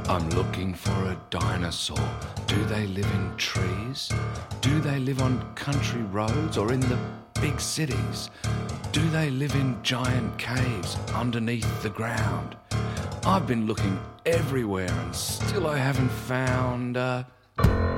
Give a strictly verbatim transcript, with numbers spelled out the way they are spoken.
I'm looking for a dinosaur. Do they live in trees? Do they live on country roads or in the big cities? Do they live in giant caves underneath the ground? I've been looking everywhere and still I haven't found a